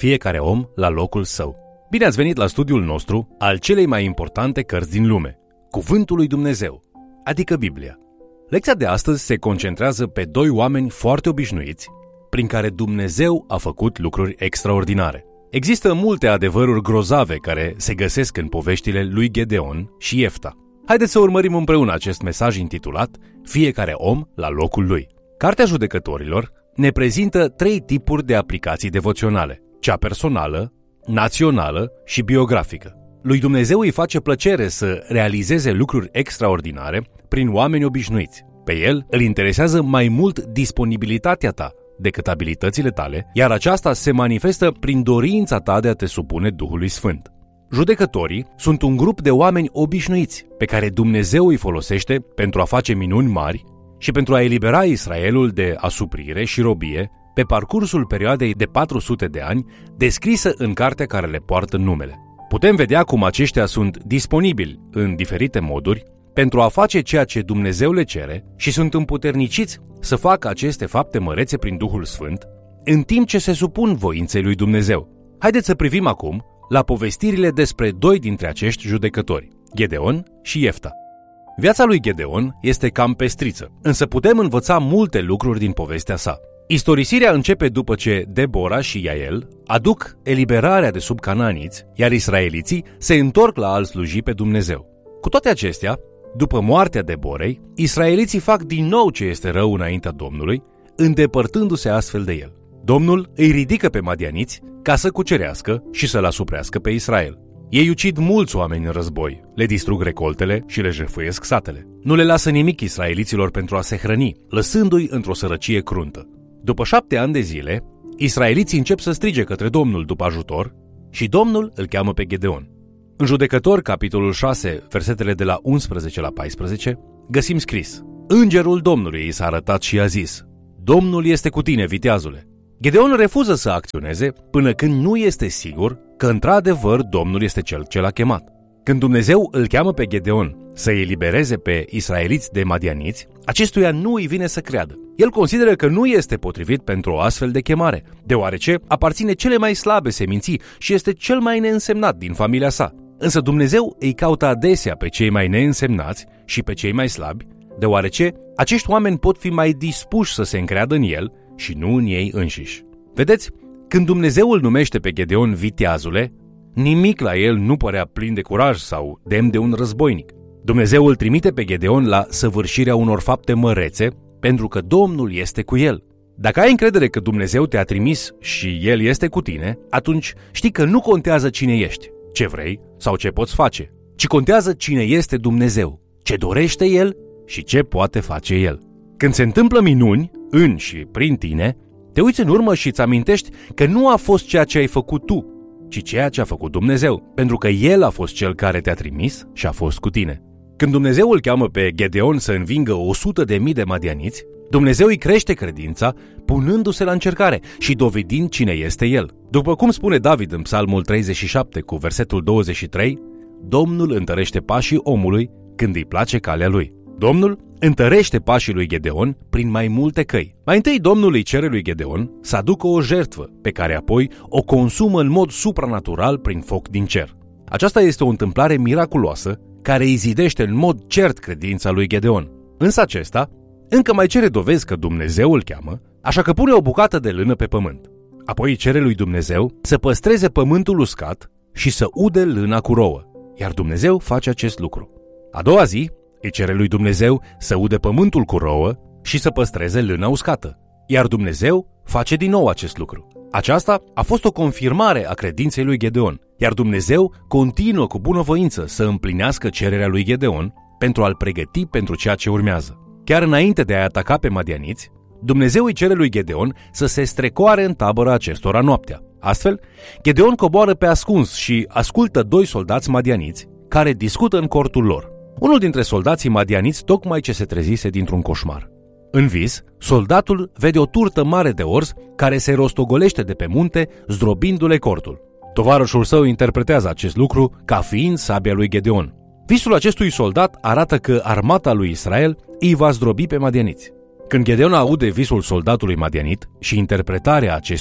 fiecare om la locul său. Bine ați venit la studiul nostru al celei mai importante cărți din lume, Cuvântul lui Dumnezeu, adică Biblia. Lecția de astăzi se concentrează pe doi oameni foarte obișnuiți, prin care Dumnezeu a făcut lucruri extraordinare. Există multe adevăruri grozave care se găsesc în poveștile lui Gedeon și Iefta. Haideți să urmărim împreună acest mesaj intitulat Fiecare om la locul lui. Cartea Judecătorilor ne prezintă 3 tipuri de aplicații devoționale: cea personală, națională și biografică. Lui Dumnezeu îi face plăcere să realizeze lucruri extraordinare prin oameni obișnuiți. Pe el îl interesează mai mult disponibilitatea ta decât abilitățile tale, iar aceasta se manifestă prin dorința ta de a te supune Duhului Sfânt. Judecătorii sunt un grup de oameni obișnuiți pe care Dumnezeu îi folosește pentru a face minuni mari și pentru a elibera Israelul de asuprire și robie pe parcursul perioadei de 400 de ani descrisă în cartea care le poartă numele. Putem vedea cum aceștia sunt disponibili în diferite moduri pentru a face ceea ce Dumnezeu le cere și sunt împuterniciți să facă aceste fapte mărețe prin Duhul Sfânt, în timp ce se supun voinței lui Dumnezeu. Haideți să privim acum la povestirile despre 2 dintre acești judecători, Gedeon și Iefta. Viața lui Gedeon este cam pestriță, însă putem învăța multe lucruri din povestea sa. Istorisirea începe după ce Debora și Iael aduc eliberarea de sub cananiți, iar israeliții se întorc la a-L sluji pe Dumnezeu. Cu toate acestea, după moartea Deborei, israeliții fac din nou ce este rău înaintea Domnului, îndepărtându-se astfel de el. Domnul îi ridică pe madianiți ca să cucerească și să-l asuprească pe Israel. Ei ucid mulți oameni în război, le distrug recoltele și le jefuiesc satele. Nu le lasă nimic israeliților pentru a se hrăni, lăsându-i într-o sărăcie cruntă. După 7 ani de zile, israeliții încep să strige către Domnul după ajutor și Domnul îl cheamă pe Gedeon. În Judecători, capitolul 6, versetele de la 11 la 14, găsim scris: Îngerul Domnului i s-a arătat și i-a zis: Domnul este cu tine, viteazule. Gedeon refuză să acționeze până când nu este sigur că într-adevăr Domnul este cel ce l-a chemat. Când Dumnezeu îl cheamă pe Gedeon să îi elibereze pe israeliți de madianiți, acestuia nu îi vine să creadă. El consideră că nu este potrivit pentru o astfel de chemare, deoarece aparține cele mai slabe seminții și este cel mai neînsemnat din familia sa. Însă Dumnezeu îi caută adesea pe cei mai neînsemnați și pe cei mai slabi, deoarece acești oameni pot fi mai dispuși să se încreadă în el și nu în ei înșiși. Vedeți, când Dumnezeu îl numește pe Gedeon viteazule, nimic la el nu părea plin de curaj sau demn de un războinic. Dumnezeu îl trimite pe Gedeon la săvârșirea unor fapte mărețe, pentru că Domnul este cu el. Dacă ai încredere că Dumnezeu te-a trimis și El este cu tine, atunci știi că nu contează cine ești, ce vrei sau ce poți face, ci contează cine este Dumnezeu, ce dorește El și ce poate face El. Când se întâmplă minuni în și prin tine, te uiți în urmă și îți amintești că nu a fost ceea ce ai făcut tu, ci ceea ce a făcut Dumnezeu, pentru că El a fost Cel care te-a trimis și a fost cu tine. Când Dumnezeu îl cheamă pe Gedeon să învingă 100.000 de madianiți, Dumnezeu îi crește credința, punându-se la încercare și dovedind cine este El. După cum spune David în Psalmul 37 cu versetul 23, Domnul întărește pașii omului când îi place calea lui. Domnul întărește pașii lui Gedeon prin mai multe căi. Mai întâi Domnul îi cere lui Gedeon să aducă o jertfă, pe care apoi o consumă în mod supranatural prin foc din cer. Aceasta este o întâmplare miraculoasă care îi zidește în mod cert credința lui Gedeon. Însă acesta încă mai cere dovezi că Dumnezeu îl cheamă, așa că pune o bucată de lână pe pământ. Apoi îi cere lui Dumnezeu să păstreze pământul uscat și să ude lâna cu rouă, iar Dumnezeu face acest lucru. A doua zi îi cere lui Dumnezeu să ude pământul cu rouă și să păstreze lâna uscată, iar Dumnezeu face din nou acest lucru. Aceasta a fost o confirmare a credinței lui Gedeon, iar Dumnezeu continuă cu bunăvoință să împlinească cererea lui Gedeon pentru a-l pregăti pentru ceea ce urmează. Chiar înainte de a ataca pe madianiți, Dumnezeu îi cere lui Gedeon să se strecoare în tabăra acestora noaptea. Astfel, Gedeon coboară pe ascuns și ascultă 2 soldați madianiți care discută în cortul lor. Unul dintre soldații madianiți tocmai ce se trezise dintr-un coșmar. În vis, soldatul vede o turtă mare de orz care se rostogolește de pe munte, zdrobindu-le cortul. Tovarășul său interpretează acest lucru ca fiind sabia lui Gedeon. Visul acestui soldat arată că armata lui Israel îi va zdrobi pe madianiți. Când Gedeon aude visul soldatului madianit și interpretarea acestuia,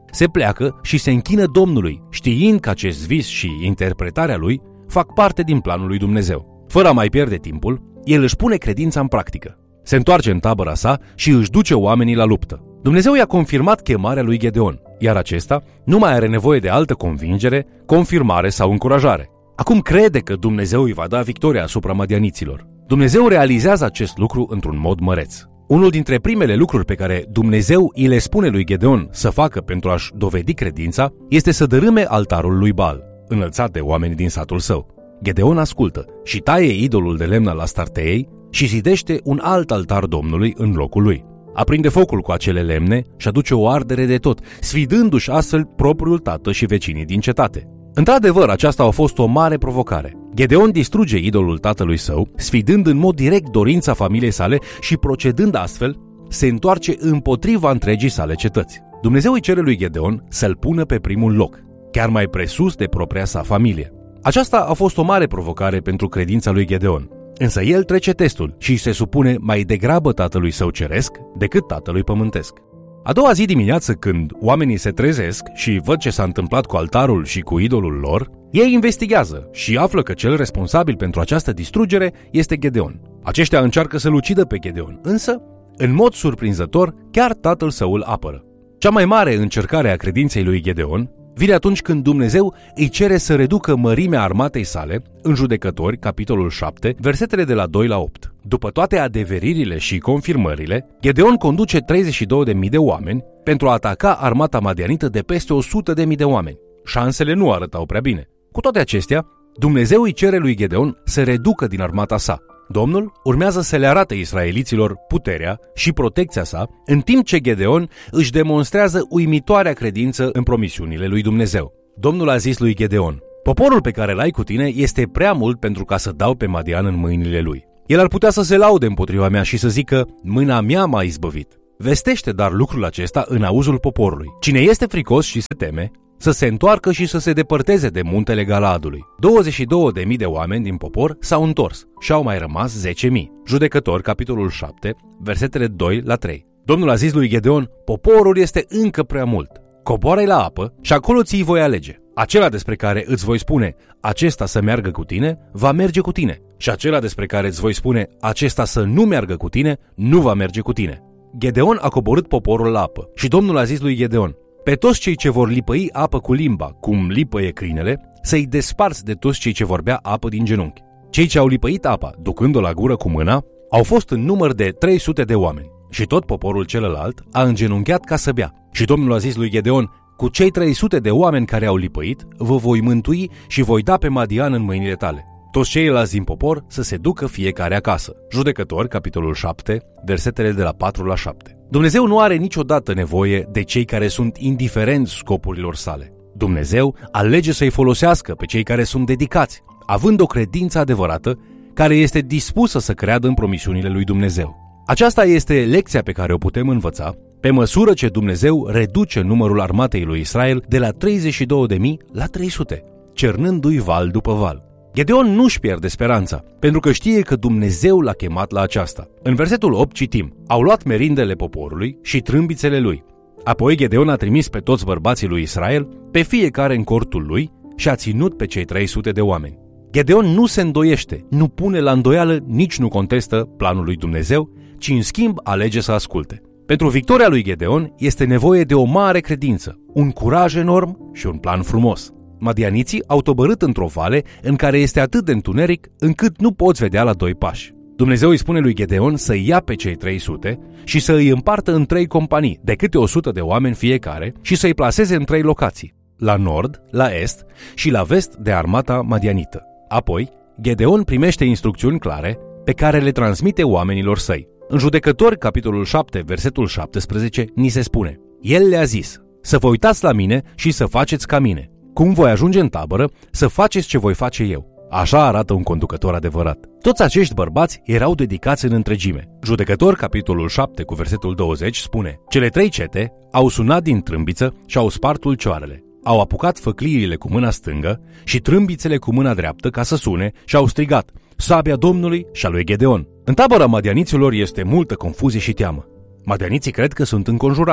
se pleacă și se închină Domnului, știind că acest vis și interpretarea lui fac parte din planul lui Dumnezeu. Fără a mai pierde timpul, el își pune credința în practică. Se întoarce în tabăra sa și își duce oamenii la luptă. Dumnezeu i-a confirmat chemarea lui Gedeon, iar acesta nu mai are nevoie de altă convingere, confirmare sau încurajare. Acum crede că Dumnezeu îi va da victoria asupra madianiților. Dumnezeu realizează acest lucru într-un mod măreț. Unul dintre primele lucruri pe care Dumnezeu îi le spune lui Gedeon să facă pentru a-și dovedi credința este să dărâme altarul lui Baal, înălțat de oamenii din satul său. Gedeon ascultă și taie idolul de lemn al Astarteei și zidește un alt altar Domnului în locul lui. Aprinde focul cu acele lemne și aduce o ardere de tot, sfidându-și astfel propriul tată și vecinii din cetate. Într-adevăr, aceasta a fost o mare provocare. Gedeon distruge idolul tatălui său, sfidând în mod direct dorința familiei sale și procedând astfel, se întoarce împotriva întregii sale cetăți. Dumnezeu îi cere lui Gedeon să-l pună pe primul loc, chiar mai presus de propria sa familie. Aceasta a fost o mare provocare pentru credința lui Gedeon, însă el trece testul și se supune mai degrabă tatălui său ceresc decât tatălui pământesc. A doua zi dimineață, când oamenii se trezesc și văd ce s-a întâmplat cu altarul și cu idolul lor, ei investigează și află că cel responsabil pentru această distrugere este Gedeon. Aceștia încearcă să-l ucidă pe Gedeon, însă, în mod surprinzător, chiar tatăl său îl apără. Cea mai mare încercare a credinței lui Gedeon vine atunci când Dumnezeu îi cere să reducă mărimea armatei sale în Judecători, capitolul 7, versetele de la 2 la 8. După toate adeveririle și confirmările, Gedeon conduce 32.000 de oameni pentru a ataca armata madianită de peste 100.000 de oameni. Șansele nu arătau prea bine. Cu toate acestea, Dumnezeu îi cere lui Gedeon să reducă din armata sa. Domnul urmează să le arate israeliților puterea și protecția sa, în timp ce Gedeon își demonstrează uimitoarea credință în promisiunile lui Dumnezeu. Domnul a zis lui Gedeon: poporul pe care l-ai cu tine este prea mult pentru ca să dau pe Madian în mâinile lui. El ar putea să se laude împotriva mea și să zică: mâna mea m-a izbăvit. Vestește dar lucrul acesta în auzul poporului. Cine este fricos și se teme, să se întoarcă și să se depărteze de muntele Galaadului. 22.000 de oameni din popor s-au întors și au mai rămas 10.000. Judecători, capitolul 7, versetele 2 la 3. Domnul a zis lui Gedeon: poporul este încă prea mult. Coboară-i la apă și acolo ți-i voi alege. Acela despre care îți voi spune: acesta să meargă cu tine, va merge cu tine. Și acela despre care îți voi spune: acesta să nu meargă cu tine, nu va merge cu tine. Gedeon a coborât poporul la apă și Domnul a zis lui Gedeon: pe toți cei ce vor lipăi apă cu limba, cum lipăie câinele, să-i desparți de toți cei ce vor bea apă din genunchi. Cei ce au lipăit apa, ducând-o la gură cu mâna, au fost în număr de 300 de oameni. Și tot poporul celălalt a îngenunchiat ca să bea. Și Domnul a zis lui Gedeon: cu cei 300 de oameni care au lipăit, vă voi mântui și voi da pe Madian în mâinile tale. Toți ceilalți din popor să se ducă fiecare acasă. Judecători, capitolul 7, versetele de la 4 la 7. Dumnezeu nu are niciodată nevoie de cei care sunt indiferenți scopurilor sale. Dumnezeu alege să-i folosească pe cei care sunt dedicați, având o credință adevărată, care este dispusă să creadă în promisiunile lui Dumnezeu. Aceasta este lecția pe care o putem învăța pe măsură ce Dumnezeu reduce numărul armatei lui Israel de la 32.000 la 300, cernându-i val după val. Gedeon nu-și pierde speranța, pentru că știe că Dumnezeu l-a chemat la aceasta. În versetul 8 citim: au luat merindele poporului și trâmbițele lui. Apoi Gedeon a trimis pe toți bărbații lui Israel, pe fiecare în cortul lui, și a ținut pe cei 300 de oameni. Gedeon nu se îndoiește, nu pune la îndoială, nici nu contestă planul lui Dumnezeu, ci în schimb alege să asculte. Pentru victoria lui Gedeon este nevoie de o mare credință, un curaj enorm și un plan frumos. Madianiții au tobărât într-o vale în care este atât de întuneric încât nu poți vedea la 2 pași. Dumnezeu îi spune lui Gedeon să ia pe cei 300 și să îi împartă în 3 companii, de câte 100 de oameni fiecare, și să îi plaseze în 3 locații, la nord, la est și la vest de armata madianită. Apoi, Gedeon primește instrucțiuni clare pe care le transmite oamenilor săi. În Judecători, capitolul 7, versetul 17, ni se spune: el le-a zis: să vă uitați la mine și să faceți ca mine. Cum voi ajunge în tabără, să faceți ce voi face eu. Așa arată un conducător adevărat. Toți acești bărbați erau dedicați în întregime. Judecători, capitolul 7, cu versetul 20, spune: cele 3 cete au sunat din trâmbiță și au spart ulcioarele. Au apucat făcliile cu mâna stângă și trâmbițele cu mâna dreaptă ca să sune și au strigat: sabia Domnului și a lui Gedeon. În tabăra madianiților este multă confuzie și teamă. Madianiții cred că sunt înconjurați.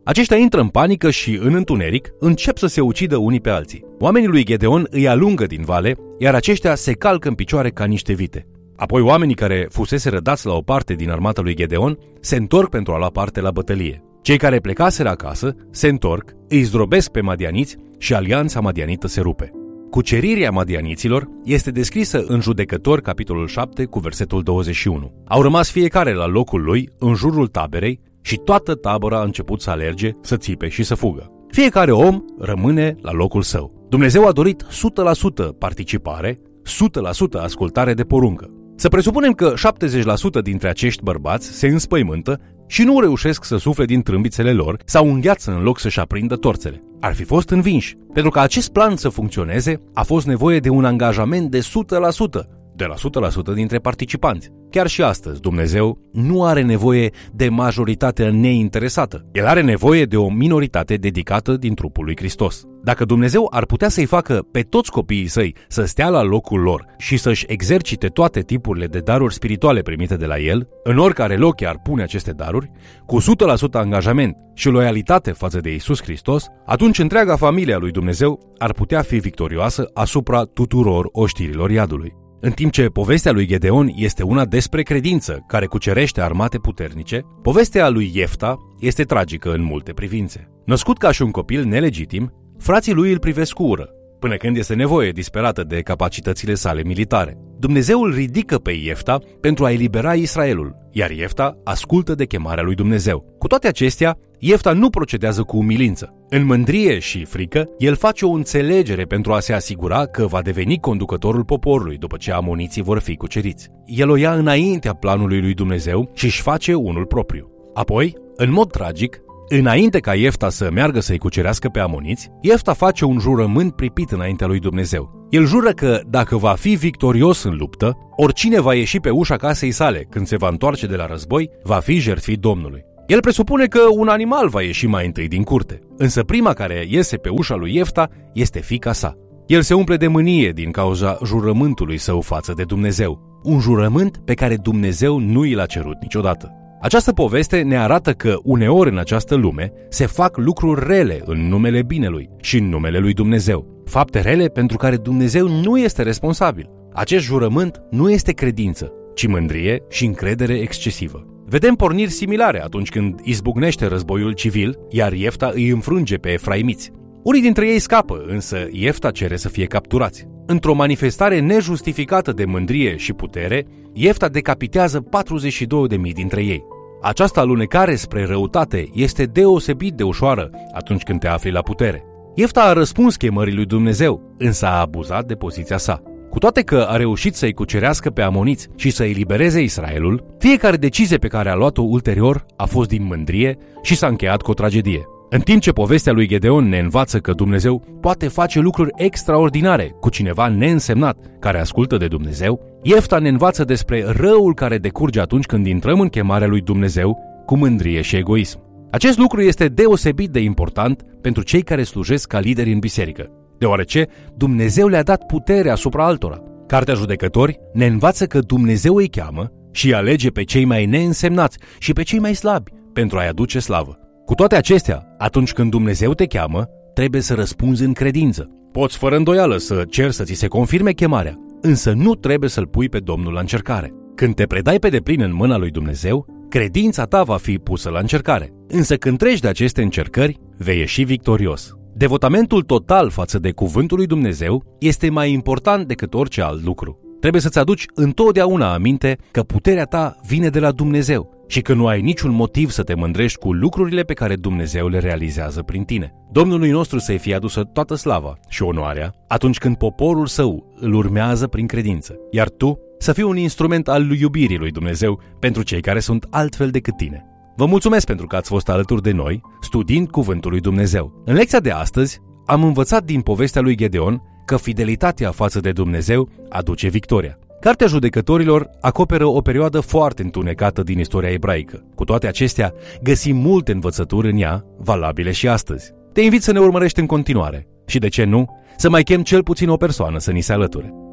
Aceștia intră în panică și, în întuneric, încep să se ucidă unii pe alții. Oamenii lui Gedeon îi alungă din vale, iar aceștia se calcă în picioare ca niște vite. Apoi oamenii care fusese dați la o parte din armata lui Gedeon se întorc pentru a lua parte la bătălie. Cei care plecaseră acasă se întorc, îi zdrobesc pe madianiți și alianța madianită se rupe. Cucerirea madianiților este descrisă în Judecători, capitolul 7, cu versetul 21. Au rămas fiecare la locul lui, în jurul taberei, și toată tabăra a început să alerge, să țipe și să fugă. Fiecare om rămâne la locul său. Dumnezeu a dorit 100% participare, 100% ascultare de poruncă. Să presupunem că 70% dintre acești bărbați se înspăimântă și nu reușesc să sufle din trâmbițele lor sau îngheață în loc să-și aprindă torțele. Ar fi fost învinși. Pentru ca acest plan să funcționeze, a fost nevoie de un angajament de 100%, de la 100% dintre participanți. Chiar și astăzi, Dumnezeu nu are nevoie de majoritatea neinteresată. El are nevoie de o minoritate dedicată din trupul lui Hristos. Dacă Dumnezeu ar putea să-i facă pe toți copiii săi să stea la locul lor și să-și exercite toate tipurile de daruri spirituale primite de la El, în oricare loc i-ar pune aceste daruri, cu 100% angajament și loialitate față de Iisus Hristos, atunci întreaga familie a lui Dumnezeu ar putea fi victorioasă asupra tuturor oștirilor iadului. În timp ce povestea lui Gedeon este una despre credință care cucerește armate puternice, povestea lui Iefta este tragică în multe privințe. Născut ca și un copil nelegitim, frații lui îl privesc cu ură, până când este nevoie disperată de capacitățile sale militare. Dumnezeu îl ridică pe Iefta pentru a elibera Israelul, iar Iefta ascultă de chemarea lui Dumnezeu. Cu toate acestea, Iefta nu procedează cu umilință. În mândrie și frică, el face o înțelegere pentru a se asigura că va deveni conducătorul poporului după ce amoniții vor fi cuceriți. El o ia înaintea planului lui Dumnezeu și își face unul propriu. Apoi, în mod tragic, înainte ca Iefta să meargă să-i cucerească pe amoniți, Iefta face un jurământ pripit înaintea lui Dumnezeu. El jură că, dacă va fi victorios în luptă, oricine va ieși pe ușa casei sale când se va întoarce de la război, va fi jertfit Domnului. El presupune că un animal va ieși mai întâi din curte, însă prima care iese pe ușa lui Iefta este fiica sa. El se umple de mânie din cauza jurământului său față de Dumnezeu, un jurământ pe care Dumnezeu nu i l-a cerut niciodată. Această poveste ne arată că uneori în această lume se fac lucruri rele în numele binelui și în numele lui Dumnezeu. Fapte rele pentru care Dumnezeu nu este responsabil. Acest jurământ nu este credință, ci mândrie și încredere excesivă. Vedem porniri similare atunci când izbucnește războiul civil, iar Iefta îi înfrânge pe efraimiți. Unii dintre ei scapă, însă Iefta cere să fie capturați. Într-o manifestare nejustificată de mândrie și putere, Iefta decapitează 42.000 dintre ei. Această alunecare spre răutate este deosebit de ușoară atunci când te afli la putere. Iefta a răspuns chemării lui Dumnezeu, însă a abuzat de poziția sa. Cu toate că a reușit să-i cucerească pe amoniți și să elibereze Israelul, fiecare decizie pe care a luat-o ulterior a fost din mândrie și s-a încheiat cu o tragedie. În timp ce povestea lui Gedeon ne învață că Dumnezeu poate face lucruri extraordinare cu cineva neînsemnat care ascultă de Dumnezeu, Iefta ne învață despre răul care decurge atunci când intrăm în chemarea lui Dumnezeu cu mândrie și egoism. Acest lucru este deosebit de important pentru cei care slujesc ca lideri în biserică, deoarece Dumnezeu le-a dat putere asupra altora. Cartea Judecători ne învață că Dumnezeu îi cheamă și îi alege pe cei mai neînsemnați și pe cei mai slabi pentru a-i aduce slavă. Cu toate acestea, atunci când Dumnezeu te cheamă, trebuie să răspunzi în credință. Poți fără îndoială să ceri să ți se confirme chemarea, însă nu trebuie să-L pui pe Domnul la încercare. Când te predai pe deplin în mâna lui Dumnezeu, credința ta va fi pusă la încercare. Însă când treci de aceste încercări, vei ieși victorios. Devotamentul total față de cuvântul lui Dumnezeu este mai important decât orice alt lucru. Trebuie să-ți aduci întotdeauna aminte că puterea ta vine de la Dumnezeu și că nu ai niciun motiv să te mândrești cu lucrurile pe care Dumnezeu le realizează prin tine. Domnului nostru să-i fie adusă toată slava și onoarea atunci când poporul său îl urmează prin credință, iar tu să fii un instrument al iubirii lui Dumnezeu pentru cei care sunt altfel decât tine. Vă mulțumesc pentru că ați fost alături de noi, studiind cuvântul lui Dumnezeu. În lecția de astăzi am învățat din povestea lui Gedeon că fidelitatea față de Dumnezeu aduce victoria. Cartea Judecătorilor acoperă o perioadă foarte întunecată din istoria ebraică. Cu toate acestea, găsim multe învățături în ea, valabile și astăzi. Te invit să ne urmărești în continuare și, de ce nu, să mai chem cel puțin o persoană să ni se alăture.